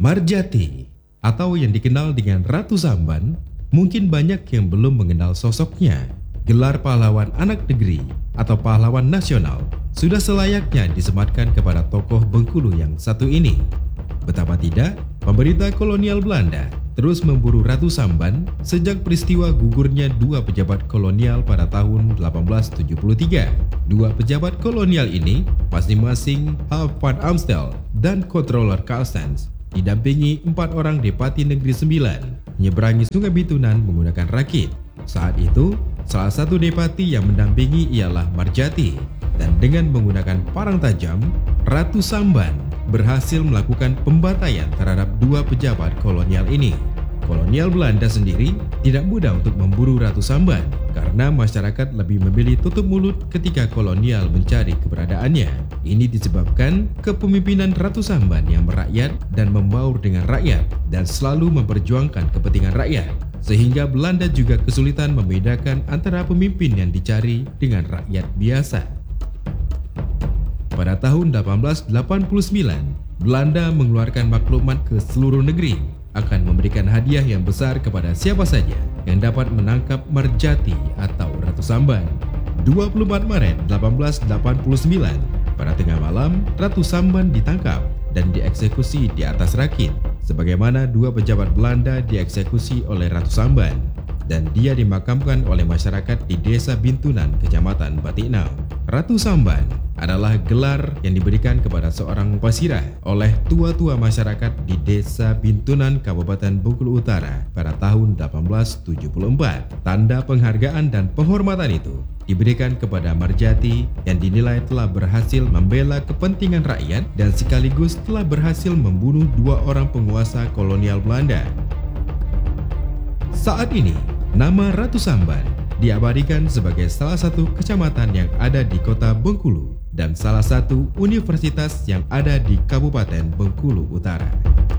Marjati, atau yang dikenal dengan Ratu Samban, mungkin banyak yang belum mengenal sosoknya. Gelar pahlawan anak negeri atau pahlawan nasional sudah selayaknya disematkan kepada tokoh Bengkulu yang satu ini. Betapa tidak, pemerintah kolonial Belanda terus memburu Ratu Samban sejak peristiwa gugurnya dua pejabat kolonial pada tahun 1873. Dua pejabat kolonial ini, masing-masing Half van Amstel dan Controller Carstens, didampingi 4 orang Depati Negeri 9 menyeberangi Sungai Bitunan menggunakan rakit. Saat itu, salah satu Depati yang mendampingi ialah Marjati, dan dengan menggunakan parang tajam, Ratu Samban berhasil melakukan pembantaian terhadap dua pejabat kolonial ini. Kolonial Belanda sendiri tidak mudah untuk memburu Ratu Samban karena masyarakat lebih memilih tutup mulut ketika kolonial mencari keberadaannya. Ini disebabkan kepemimpinan Ratu Samban yang merakyat dan membaur dengan rakyat dan selalu memperjuangkan kepentingan rakyat, sehingga Belanda juga kesulitan membedakan antara pemimpin yang dicari dengan rakyat biasa. Pada tahun 1889, Belanda mengeluarkan maklumat ke seluruh negeri akan memberikan hadiah yang besar kepada siapa saja yang dapat menangkap Marjati atau Ratu Samban. 24 Maret 1889, pada tengah malam, Ratu Samban ditangkap dan dieksekusi di atas rakit, sebagaimana dua pejabat Belanda dieksekusi oleh Ratu Samban, dan dia dimakamkan oleh masyarakat di Desa Bintunan, Kecamatan Batiknau. Ratu Samban adalah gelar yang diberikan kepada seorang pasirah oleh tua-tua masyarakat di Desa Bintunan, Kabupaten Bengkulu Utara pada tahun 1874. Tanda penghargaan dan penghormatan itu diberikan kepada Marjati yang dinilai telah berhasil membela kepentingan rakyat dan sekaligus telah berhasil membunuh dua orang penguasa kolonial Belanda. Saat ini, nama Ratu Samban diabadikan sebagai salah satu kecamatan yang ada di kota Bengkulu dan salah satu universitas yang ada di Kabupaten Bengkulu Utara.